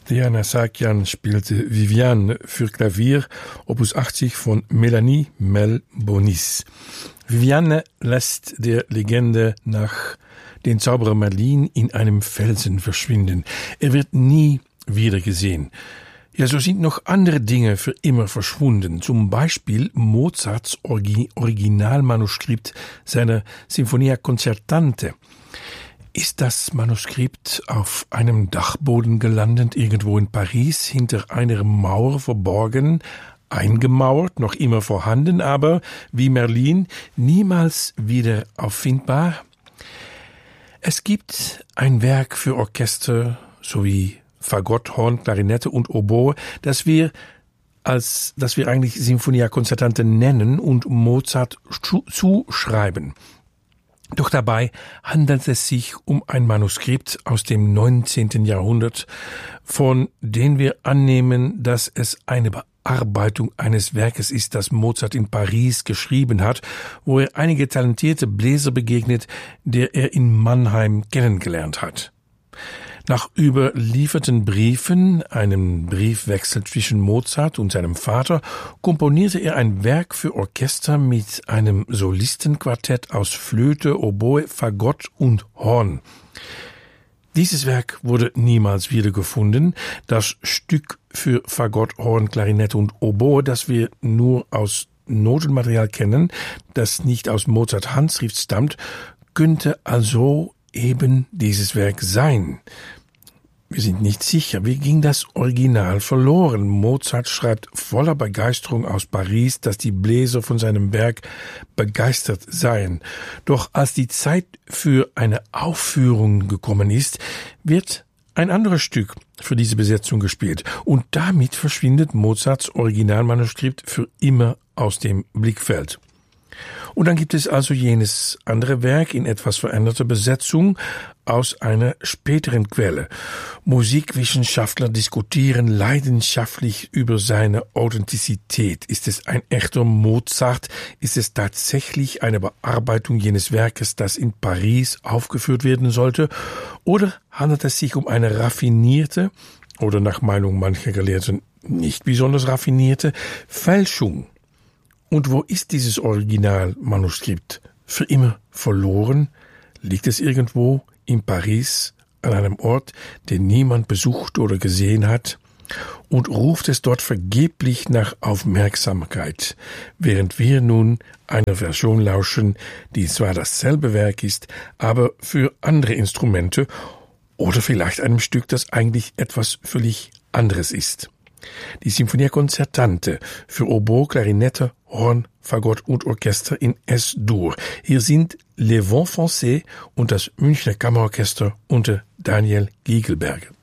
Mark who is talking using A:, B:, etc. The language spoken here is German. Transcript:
A: Diana Sakian spielte Viviane für Klavier, Opus 80 von Melanie Mel Bonis. Viviane lässt der Legende nach den Zauberer Merlin in einem Felsen verschwinden. Er wird nie wieder gesehen. Ja, so sind noch andere Dinge für immer verschwunden. Zum Beispiel Mozarts Originalmanuskript seiner Sinfonia Concertante. Ist das Manuskript auf einem Dachboden gelandet, irgendwo in Paris, hinter einer Mauer verborgen, eingemauert, noch immer vorhanden, aber, wie Merlin, niemals wieder auffindbar? Es gibt ein Werk für Orchester sowie Fagott, Horn, Klarinette und Oboe, das wir eigentlich Sinfonia Concertante nennen und Mozart zuschreiben. Doch dabei handelt es sich um ein Manuskript aus dem 19. Jahrhundert, von dem wir annehmen, dass es eine Bearbeitung eines Werkes ist, das Mozart in Paris geschrieben hat, wo er einige talentierte Bläser begegnet, der er in Mannheim kennengelernt hat. Nach überlieferten Briefen, einem Briefwechsel zwischen Mozart und seinem Vater, komponierte er ein Werk für Orchester mit einem Solistenquartett aus Flöte, Oboe, Fagott und Horn. Dieses Werk wurde niemals wiedergefunden. Das Stück für Fagott, Horn, Klarinette und Oboe, das wir nur aus Notenmaterial kennen, das nicht aus Mozarts Handschrift stammt, könnte also eben dieses Werk sein. Wir sind nicht sicher, wie ging das Original verloren? Mozart schreibt voller Begeisterung aus Paris, dass die Bläser von seinem Werk begeistert seien. Doch als die Zeit für eine Aufführung gekommen ist, wird ein anderes Stück für diese Besetzung gespielt. Und damit verschwindet Mozarts Originalmanuskript für immer aus dem Blickfeld. Und dann gibt es also jenes andere Werk in etwas veränderter Besetzung aus einer späteren Quelle. Musikwissenschaftler diskutieren leidenschaftlich über seine Authentizität. Ist es ein echter Mozart? Ist es tatsächlich eine Bearbeitung jenes Werkes, das in Paris aufgeführt werden sollte? Oder handelt es sich um eine raffinierte oder nach Meinung mancher Gelehrten nicht besonders raffinierte Fälschung? Und wo ist dieses Originalmanuskript? Für immer verloren? Liegt es irgendwo in Paris an einem Ort, den niemand besucht oder gesehen hat? Und ruft es dort vergeblich nach Aufmerksamkeit, während wir nun einer Version lauschen, die zwar dasselbe Werk ist, aber für andere Instrumente oder vielleicht einem Stück, das eigentlich etwas völlig anderes ist. Die Sinfonia Concertante für Oboe, Klarinette, Horn, Fagott und Orchester in S-Dur. Hier sind Les Vents Français und das Münchner Kammerorchester unter Daniel Giegelberger.